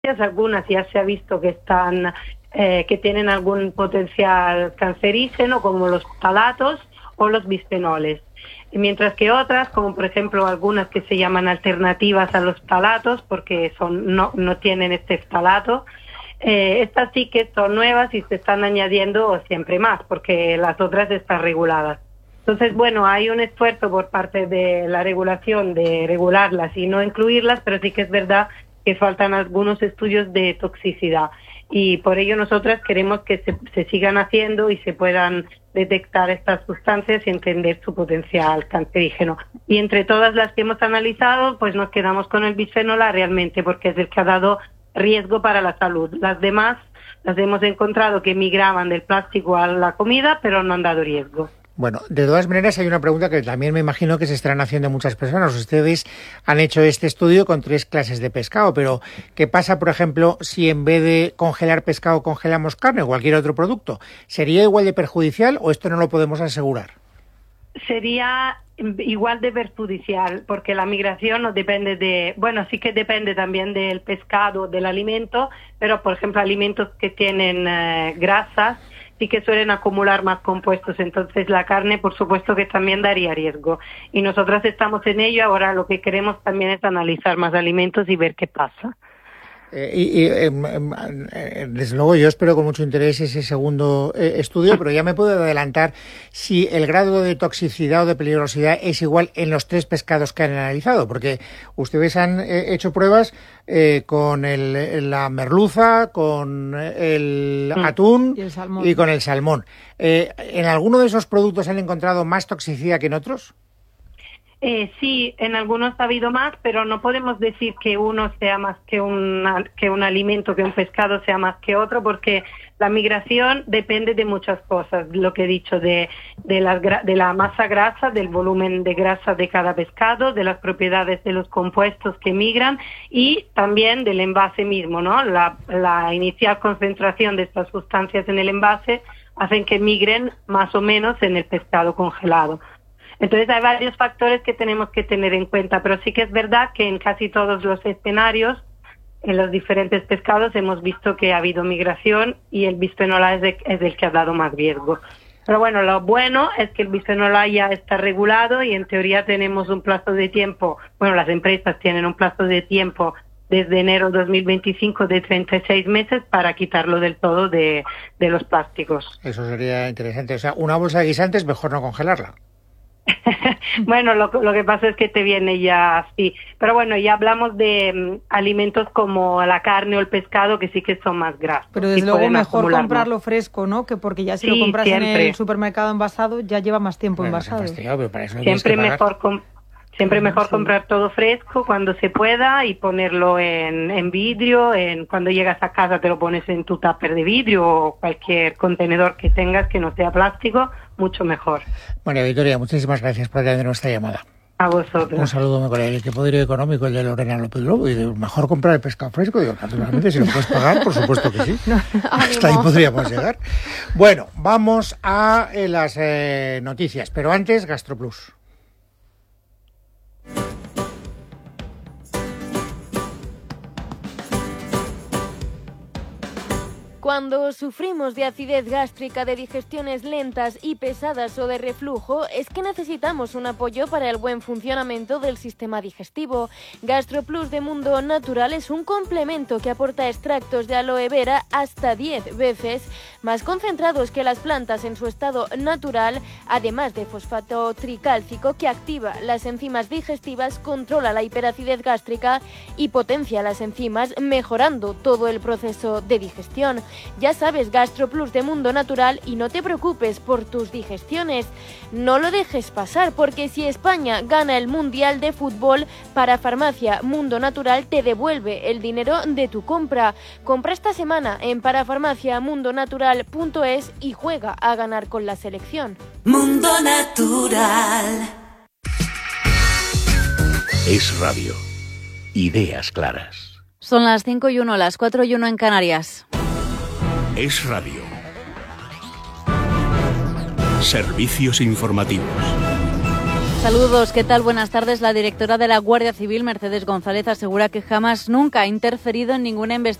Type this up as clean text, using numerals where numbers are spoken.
algunas ya se ha visto que están que tienen algún potencial cancerígeno, como los ftalatos o los bisfenoles, mientras que otras, como por ejemplo algunas que se llaman alternativas a los ftalatos, porque no tienen este ftalato, estas sí que son nuevas y se están añadiendo siempre más, porque las otras están reguladas. Entonces, bueno, hay un esfuerzo por parte de la regulación de regularlas y no incluirlas, pero sí que es verdad que faltan algunos estudios de toxicidad. Y por ello nosotras queremos que se sigan haciendo y se puedan detectar estas sustancias y entender su potencial cancerígeno. Y entre todas las que hemos analizado, pues nos quedamos con el bisfenol A realmente, porque es el que ha dado riesgo para la salud. Las demás las hemos encontrado que migraban del plástico a la comida, pero no han dado riesgo. Bueno, de todas maneras hay una pregunta que también me imagino que se estarán haciendo muchas personas. Ustedes han hecho este estudio con 3 clases de pescado, pero ¿qué pasa, por ejemplo, si en vez de congelar pescado congelamos carne o cualquier otro producto? ¿Sería igual de perjudicial o esto no lo podemos asegurar? Sería igual de perjudicial, porque la migración no depende de... Bueno, sí que depende también del pescado, del alimento, pero, por ejemplo, alimentos que tienen grasas, sí que suelen acumular más compuestos, entonces la carne por supuesto que también daría riesgo. Y nosotras estamos en ello, ahora lo que queremos también es analizar más alimentos y ver qué pasa. Desde luego yo espero con mucho interés ese segundo estudio, pero ya me puedo adelantar si el grado de toxicidad o de peligrosidad es igual en los 3 pescados que han analizado, porque ustedes han hecho pruebas con la merluza, con el atún y con el salmón. ¿En alguno de esos productos han encontrado más toxicidad que en otros? Sí, en algunos ha habido más, pero no podemos decir que uno sea más que un alimento, que un pescado sea más que otro, porque la migración depende de muchas cosas, lo que he dicho, de la masa grasa, del volumen de grasa de cada pescado, de las propiedades de los compuestos que migran y también del envase mismo, ¿no? La inicial concentración de estas sustancias en el envase hacen que migren más o menos en el pescado congelado. Entonces hay varios factores que tenemos que tener en cuenta, pero sí que es verdad que en casi todos los escenarios, en los diferentes pescados, hemos visto que ha habido migración y el bisfenol A es el que ha dado más riesgo. Pero bueno, lo bueno es que el bisfenol A ya está regulado y en teoría tenemos un plazo de tiempo, bueno, las empresas tienen un plazo de tiempo desde enero 2025 de 36 meses para quitarlo del todo de los plásticos. Eso sería interesante. O sea, una bolsa de guisantes mejor no congelarla. Bueno, lo que pasa es que te viene ya así. Pero bueno, ya hablamos de alimentos como la carne o el pescado que sí que son más grasos. Pero desde luego mejor comprarlo fresco, ¿no? Que porque ya si lo compras siempre en el supermercado envasado ya lleva más tiempo envasado. Siempre mejor comprar todo fresco cuando se pueda y ponerlo en vidrio. Cuando llegas a casa te lo pones en tu tupper de vidrio o cualquier contenedor que tengas que no sea plástico, mucho mejor. María Victoria, muchísimas gracias por atender nuestra llamada. A vosotros. Un saludo muy cordial. El poderío económico, el de Lorena López Lobo, y de mejor comprar el pescado fresco. Digo, naturalmente, si lo puedes pagar, por supuesto que sí. Hasta ahí podríamos llegar. Bueno, vamos a las noticias, pero antes, GastroPlus. Cuando sufrimos de acidez gástrica, de digestiones lentas y pesadas o de reflujo, es que necesitamos un apoyo para el buen funcionamiento del sistema digestivo. GastroPlus de Mundo Natural es un complemento que aporta extractos de aloe vera hasta 10 veces más concentrados que las plantas en su estado natural, además de fosfato tricálcico que activa las enzimas digestivas, controla la hiperacidez gástrica y potencia las enzimas, mejorando todo el proceso de digestión. Ya sabes, GastroPlus de Mundo Natural, y no te preocupes por tus digestiones. No lo dejes pasar, porque si España gana el Mundial de Fútbol, Parafarmacia Mundo Natural te devuelve el dinero de tu compra. Compra esta semana en parafarmaciamundonatural.es y juega a ganar con la selección. Mundo Natural. Es radio. Ideas claras. Son las 5:01, las 4:01 en Canarias. Es radio. Servicios informativos. Saludos, ¿qué tal? Buenas tardes. La directora de la Guardia Civil, Mercedes González, asegura que jamás nunca ha interferido en ninguna investigación